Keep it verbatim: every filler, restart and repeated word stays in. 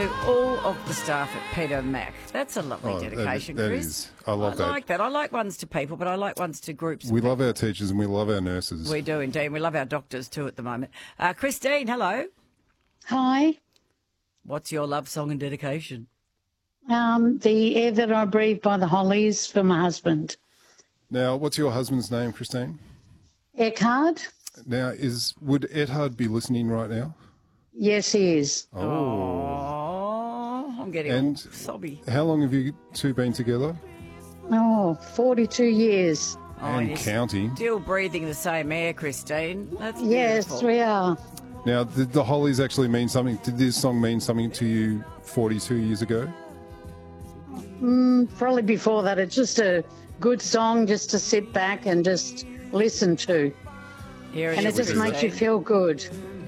All of the staff at Peter Mac. That's a lovely Oh, that- dedication, that Chris. is. I love I that. like that. I like ones to people, but I like ones to groups. of We people. love our teachers and we love our nurses. We do indeed. We love our doctors too at the moment. Uh, Christine, hello. Hi. What's your love song and dedication? Um, the Air That I Breathe by the Hollies for my husband. Now, what's your husband's name, Christine? Eckhard? Now, is would Ethard be listening right now? Yes, he is. Oh. Oh, I'm getting And- all sobby. How long have you two been together? Oh, forty-two years. Oh, and you're counting. Still breathing the same air, Christine. That's Yes, beautiful. we are. Now, did the Hollies actually mean something? Did this song mean something to you forty-two years ago? Mm, probably before that. It's just a good song just to sit back and just listen to. Here it And it is, just makes you Christine. feel good.